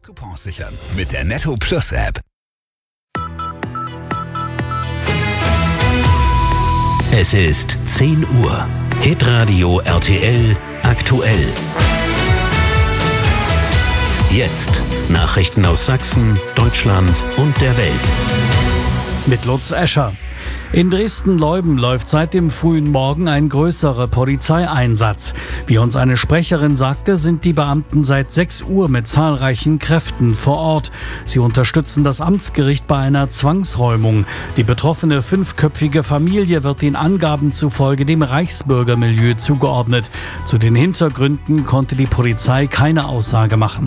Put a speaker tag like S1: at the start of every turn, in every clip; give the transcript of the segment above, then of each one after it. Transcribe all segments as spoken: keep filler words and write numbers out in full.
S1: Coupons sichern mit der Netto Plus App.
S2: Es ist zehn Uhr. Hitradio R T L aktuell. Jetzt Nachrichten aus Sachsen, Deutschland und der Welt.
S3: Mit Lutz Escher. In Dresden-Leuden läuft seit dem frühen Morgen ein größerer Polizeieinsatz. Wie uns eine Sprecherin sagte, sind die Beamten seit sechs Uhr mit zahlreichen Kräften vor Ort. Sie unterstützen das Amtsgericht bei einer Zwangsräumung. Die betroffene fünfköpfige Familie wird den Angaben zufolge dem Reichsbürgermilieu zugeordnet. Zu den Hintergründen konnte die Polizei keine Aussage machen.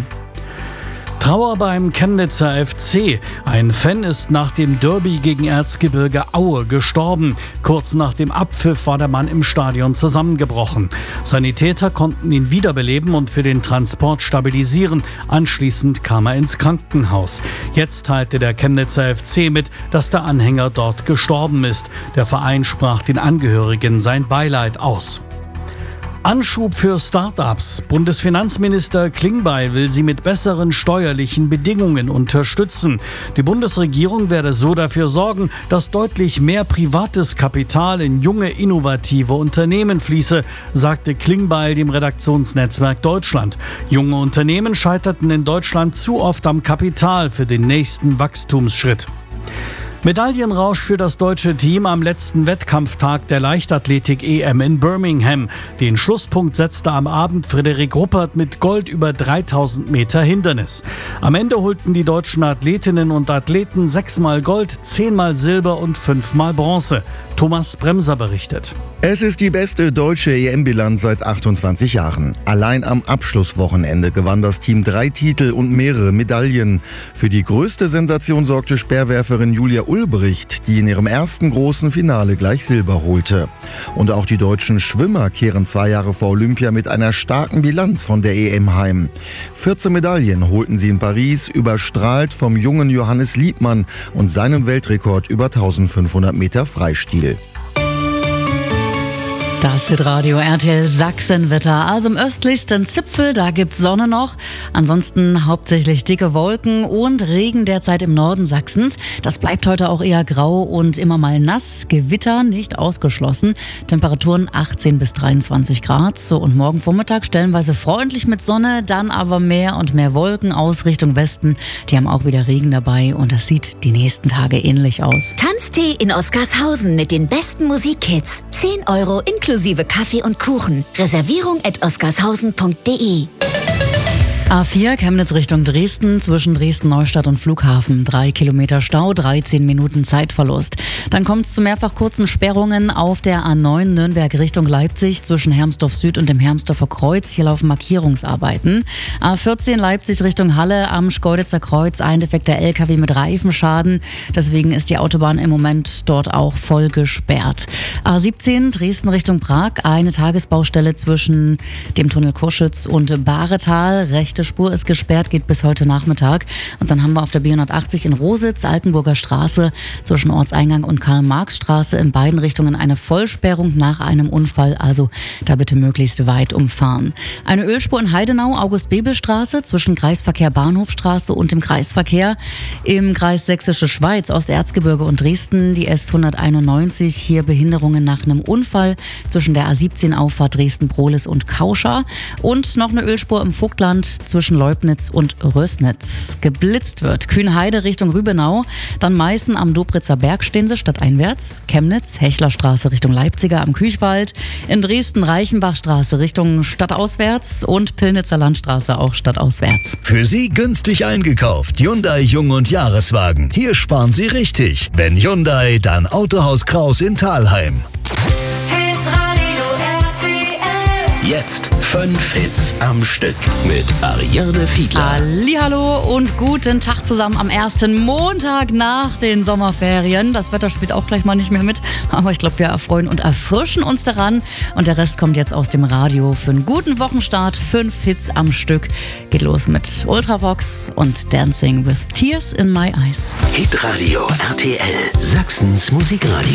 S3: Trauer beim Chemnitzer F C. Ein Fan ist nach dem Derby gegen Erzgebirge Aue gestorben. Kurz nach dem Abpfiff war der Mann im Stadion zusammengebrochen. Sanitäter konnten ihn wiederbeleben und für den Transport stabilisieren. Anschließend kam er ins Krankenhaus. Jetzt teilte der Chemnitzer F C mit, dass der Anhänger dort gestorben ist. Der Verein sprach den Angehörigen sein Beileid aus. Anschub für Start-ups. Bundesfinanzminister Klingbeil will sie mit besseren steuerlichen Bedingungen unterstützen. Die Bundesregierung werde so dafür sorgen, dass deutlich mehr privates Kapital in junge, innovative Unternehmen fließe, sagte Klingbeil dem Redaktionsnetzwerk Deutschland. Junge Unternehmen scheiterten in Deutschland zu oft am Kapital für den nächsten Wachstumsschritt. Medaillenrausch für das deutsche Team am letzten Wettkampftag der Leichtathletik-E M in Birmingham. Den Schlusspunkt setzte am Abend Frederik Ruppert mit Gold über dreitausend Meter Hindernis. Am Ende holten die deutschen Athletinnen und Athleten sechsmal Gold, zehnmal Silber und fünfmal Bronze. Thomas Bremser berichtet.
S4: Es ist die beste deutsche E M-Bilanz seit achtundzwanzig Jahren. Allein am Abschlusswochenende gewann das Team drei Titel und mehrere Medaillen. Für die größte Sensation sorgte Speerwerferin Julia Ulbricht, die in ihrem ersten großen Finale gleich Silber holte. Und auch die deutschen Schwimmer kehren zwei Jahre vor Olympia mit einer starken Bilanz von der E M heim. vierzehn Medaillen holten sie in Paris, überstrahlt vom jungen Johannes Liebmann und seinem Weltrekord über eintausendfünfhundert Meter Freistil.
S5: Das Hitradio R T L Sachsenwetter. Also im östlichsten Zipfel, da gibt's Sonne noch. Ansonsten hauptsächlich dicke Wolken und Regen derzeit im Norden Sachsens. Das bleibt heute auch eher grau und immer mal nass. Gewitter nicht ausgeschlossen. Temperaturen achtzehn bis dreiundzwanzig Grad. So, und morgen Vormittag stellenweise freundlich mit Sonne, dann aber mehr und mehr Wolken aus Richtung Westen. Die haben auch wieder Regen dabei und das sieht die nächsten Tage ähnlich aus.
S6: Tanztee in Oskarshausen mit den besten Musikhits. zehn Euro inklusive Kaffee und Kuchen. Reservierung at oskarshausen punkt de.
S5: A vier Chemnitz Richtung Dresden, zwischen Dresden-Neustadt und Flughafen. Drei Kilometer Stau, dreizehn Minuten Zeitverlust. Dann kommt es zu mehrfach kurzen Sperrungen auf der A neun Nürnberg Richtung Leipzig zwischen Hermsdorf Süd und dem Hermsdorfer Kreuz. Hier laufen Markierungsarbeiten. A vierzehn Leipzig Richtung Halle am Schkeuditzer Kreuz. Ein defekter L K W mit Reifenschaden. Deswegen ist die Autobahn im Moment dort auch voll gesperrt. A siebzehn Dresden Richtung Prag. Eine Tagesbaustelle zwischen dem Tunnel Kurschütz und Bahretal. Recht Die Spur ist gesperrt, geht bis heute Nachmittag. Und dann haben wir auf der B hundertachtzig in Rositz, Altenburger Straße, zwischen Ortseingang und Karl-Marx-Straße in beiden Richtungen eine Vollsperrung nach einem Unfall. Also da bitte möglichst weit umfahren. Eine Ölspur in Heidenau, August-Bebel-Straße, zwischen Kreisverkehr Bahnhofstraße und dem Kreisverkehr. Im Kreis Sächsische Schweiz, Osterzgebirge und Dresden, die S hunderteinundneunzig. Hier Behinderungen nach einem Unfall zwischen der A siebzehn Auffahrt Dresden-Prohlis und Kauscha. Und noch eine Ölspur im Vogtland zwischen Leubnitz und Rösnitz. Geblitzt wird. Kühnheide Richtung Rübenau, dann Meißen am Dobritzer Berg stehen sie stadteinwärts. Chemnitz, Hechlerstraße Richtung Leipziger am Küchwald. In Dresden Reichenbachstraße Richtung stadtauswärts und Pillnitzer Landstraße auch stadtauswärts.
S1: Für Sie günstig eingekauft. Hyundai Jung- und Jahreswagen. Hier sparen Sie richtig. Wenn Hyundai, dann Autohaus Kraus in Thalheim.
S2: Jetzt fünf Hits am Stück mit Ariane Fiedler.
S5: Hallihallo und guten Tag zusammen am ersten Montag nach den Sommerferien. Das Wetter spielt auch gleich mal nicht mehr mit, aber ich glaube, wir erfreuen und erfrischen uns daran. Und der Rest kommt jetzt aus dem Radio für einen guten Wochenstart. Fünf Hits am Stück. Geht los mit Ultravox und Dancing with Tears in My Eyes.
S2: Hitradio R T L, Sachsens Musikradio.